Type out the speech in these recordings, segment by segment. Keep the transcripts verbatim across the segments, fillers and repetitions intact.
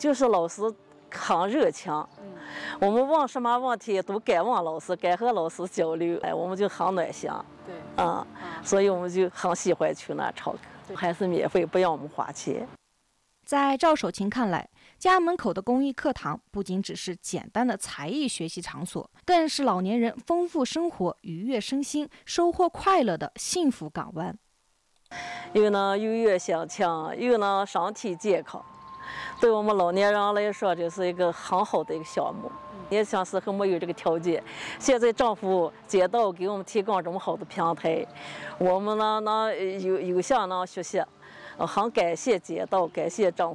就是老师很热情，我们问什么问题都敢问老师，敢和老师交流，哎，我们就很暖心。 对， 嗯，所以我们就很喜欢去那唱歌，还是免费，不要我们花钱。 在赵守琴看来，家门口的公益课堂不仅只是简单的才艺学习场所，更是老年人丰富生活、愉悦身心、收获快乐的幸福港湾。 又能愉悦心情，又能身体健康，对我们老年人来说，这是一个很好的一个项目。也想是很没有这个条件，现在政府街道给我们提供这么好的平台，我们呢能有有幸能学习，很感谢街道，感谢政府。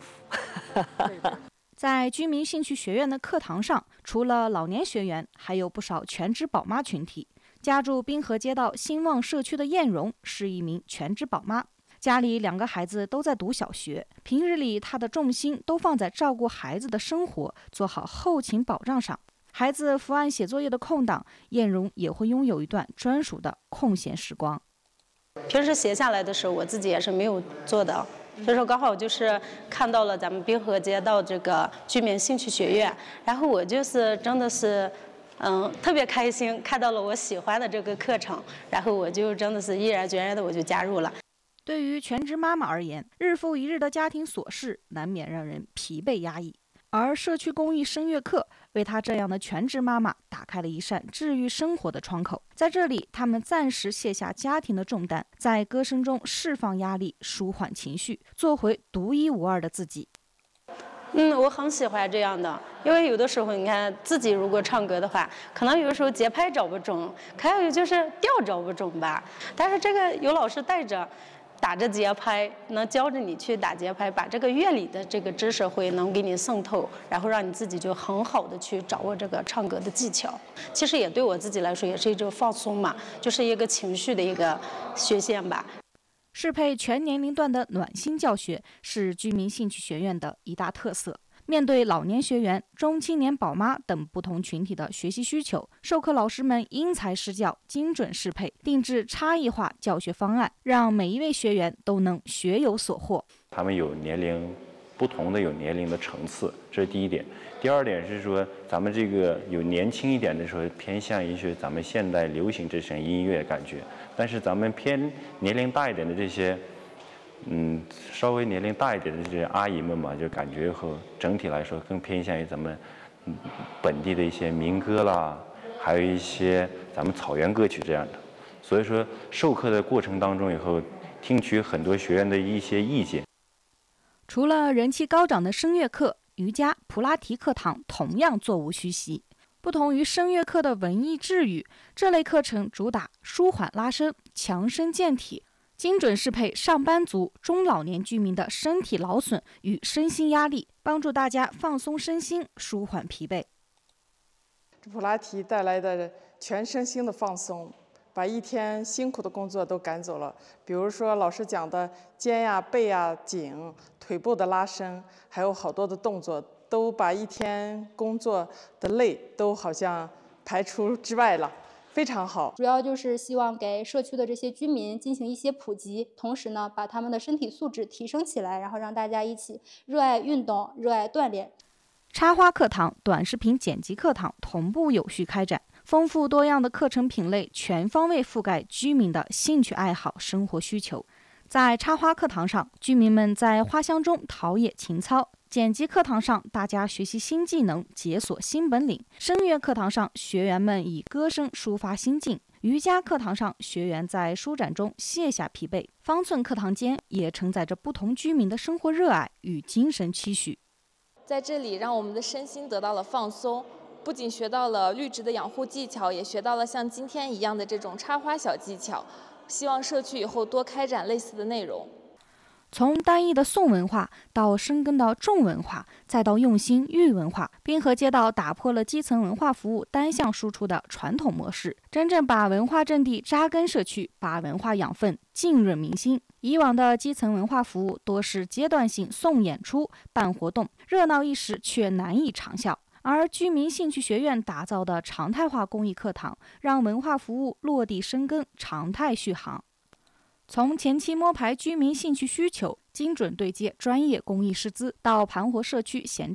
在居民兴趣学院的课堂上，除了老年学员，还有不少全职宝妈群体。家住滨河街道兴旺社区的燕荣是一名全职宝妈，家里两个孩子都在读小学，平日里她的重心都放在照顾孩子的生活，做好后勤保障上。孩子伏案写作业的空档，燕荣也会拥有一段专属的空闲时光。 平时闲下来的时候，我自己也是没有做的。所以说刚好就是看到了咱们滨河街道这个居民兴趣学院，然后我就是真的是嗯特别开心，看到了我喜欢的这个课程，然后我就真的是毅然决然的我就加入了。 对于全职妈妈而言，日复一日的家庭琐事难免让人疲惫压抑，而社区公益声乐课为她这样的全职妈妈打开了一扇治愈生活的窗口。在这里，他们暂时卸下家庭的重担，在歌声中释放压力，舒缓情绪，做回独一无二的自己。 嗯，我很喜欢这样的，因为有的时候你看自己如果唱歌的话，可能有的时候节拍找不准，还有就是调找不准吧。但是这个有老师带着，打着节拍，能教着你去打节拍，把这个乐理的这个知识会能给你渗透，然后让你自己就很好的去掌握这个唱歌的技巧。其实也对我自己来说也是一种放松嘛，就是一个情绪的一个宣泄吧。 适配全年龄段的暖心教学是居民兴趣学院的一大特色。面对老年学员、中青年宝妈等不同群体的学习需求，授课老师们因材施教，精准适配，定制差异化教学方案，让每一位学员都能学有所获。 他们有年龄不同的有年龄的层次，这是第一点。第二点是说，咱们这个有年轻一点的时候偏向于是咱们现代流行这些音乐感觉，但是咱们偏年龄大一点的这些。嗯，稍微年龄大一点的这些阿姨们嘛，就感觉和整体来说更偏向于咱们本地的一些民歌啦，还有一些咱们草原歌曲这样的。所以说，授课的过程当中以后，听取很多学员的一些意见。 除了人气高涨的声乐课，瑜伽、普拉提课堂同样座无虚席。不同于声乐课的文艺治愈，这类课程主打舒缓拉伸、强身健体。精准适配上班族、中老年居民的身体劳损与身心压力，帮助大家放松身心，舒缓疲惫。 普拉提带来的全身心的放松，把一天辛苦的工作都赶走了。比如说老师讲的肩呀、背呀、颈、腿部的拉伸，还有好多的动作，都把一天工作的累都好像排除之外了。非常好， 主要就是希望给社区的这些居民进行一些普及，同时呢，把他们的身体素质提升起来，然后让大家一起热爱运动、热爱锻炼。 插花课堂、短视频剪辑课堂同步有序开展，丰富多样的课程品类，全方位覆盖居民的兴趣爱好、生活需求。在插花课堂上，居民们在花香中陶冶情操。剪辑课堂上，大家学习新技能，解锁新本领；声乐课堂上，学员们以歌声抒发心境；瑜伽课堂上，学员在舒展中卸下疲惫。方寸课堂间也承载着不同居民的生活热爱与精神期许。 在这里，让我们的身心得到了放松，不仅学到了绿植的养护技巧，也学到了像今天一样的这种插花小技巧。希望社区以后多开展类似的内容。 从单一的宋文化到深耕的重文化，再到用心育文化，滨河街道打破了基层文化服务单向输出的传统模式，真正把文化阵地扎根社区，把文化养分浸润民心。以往的基层文化服务多是阶段性送演出、办活动，热闹一时却难以长效。而居民兴趣学院打造的常态化公益课堂，让文化服务落地生根，常态续航。从前期摸排居民兴趣需求，精准对接专业公益师资，到盘活社区闲置